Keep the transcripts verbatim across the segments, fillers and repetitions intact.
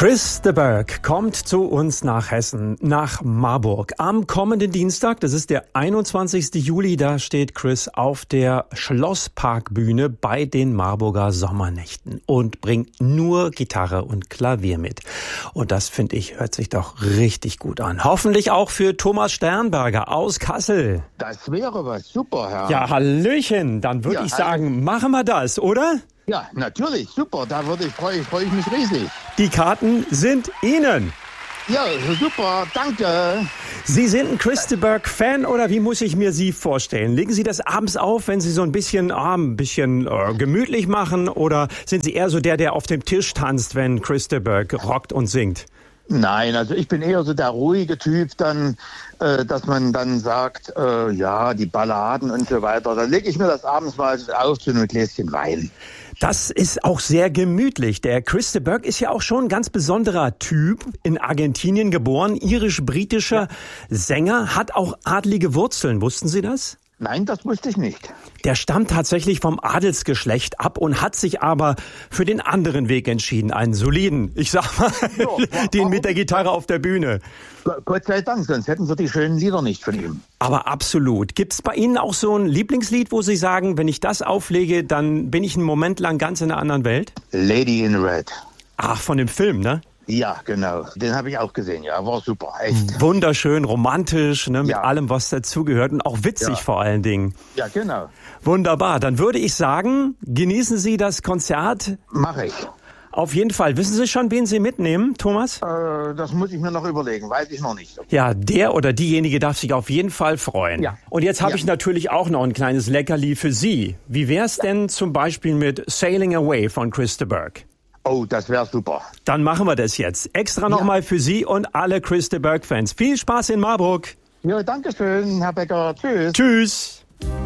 Chris de Burgh kommt zu uns nach Hessen, nach Marburg. Am kommenden Dienstag, das ist der einundzwanzigsten Juli, da steht Chris auf der Schlossparkbühne bei den Marburger Sommernächten und bringt nur Gitarre und Klavier mit. Und das, finde ich, hört sich doch richtig gut an. Hoffentlich auch für Thomas Sternberger aus Kassel. Das wäre was super, Herr. Ja, Hallöchen, dann würde Ja, ich hallo. sagen, machen wir das, oder? Ja, natürlich, super. Da würde ich, freue ich, freue ich mich riesig. Die Karten sind Ihnen. Ja, super, danke. Sie sind ein Chris de Burgh-Fan oder wie muss ich mir Sie vorstellen? Legen Sie das abends auf, wenn Sie so ein bisschen, ah, ein bisschen äh, gemütlich machen, oder sind Sie eher so der, der auf dem Tisch tanzt, wenn Chris de Burgh rockt und singt? Nein, also ich bin eher so der ruhige Typ, dann, äh, dass man dann sagt, äh, ja, die Balladen und so weiter. Dann lege ich mir das abends mal auf zu einem Gläschen Wein. Das ist auch sehr gemütlich. Der Chris de Burgh ist ja auch schon ein ganz besonderer Typ, in Argentinien geboren, irisch-britischer Sänger, hat auch adlige Wurzeln. Wussten Sie das? Nein, das wusste ich nicht. Der stammt tatsächlich vom Adelsgeschlecht ab und hat sich aber für den anderen Weg entschieden, einen soliden, ich sag mal, Ja, den mit der Gitarre auf der Bühne. Gott sei Dank, sonst hätten wir die schönen Lieder nicht von ihm. Aber absolut. Gibt's bei Ihnen auch so ein Lieblingslied, wo Sie sagen, wenn ich das auflege, dann bin ich einen Moment lang ganz in einer anderen Welt? Lady in Red. Ach, von dem Film, ne? Ja, genau. Den habe ich auch gesehen. Ja, war super. Echt. Wunderschön, romantisch, ne, mit Ja. allem, was dazugehört und auch witzig Ja. vor allen Dingen. Ja, genau. Wunderbar. Dann würde ich sagen, genießen Sie das Konzert. Mache ich. Auf jeden Fall. Wissen Sie schon, wen Sie mitnehmen, Thomas? Äh, das muss ich mir noch überlegen. Weiß ich noch nicht. Ja, der oder diejenige darf sich auf jeden Fall freuen. Ja. Und jetzt habe Ja. ich natürlich auch noch ein kleines Leckerli für Sie. Wie wär's denn zum Beispiel mit Sailing Away von Chris de Burgh? Oh, das wäre super. Dann machen wir das jetzt. Extra nochmal für Sie und alle Chris de Burgh-Fans. Viel Spaß in Marburg. Ja, danke schön, Herr Becker. Tschüss. Tschüss.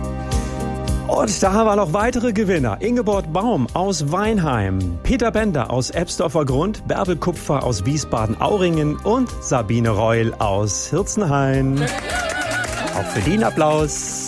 Und da haben wir noch weitere Gewinner. Ingeborg Baum aus Weinheim, Peter Bender aus Ebsdorfer Grund, Bärbel Kupfer aus Wiesbaden-Auringen und Sabine Reul aus Hirzenhain. Auch für den Applaus.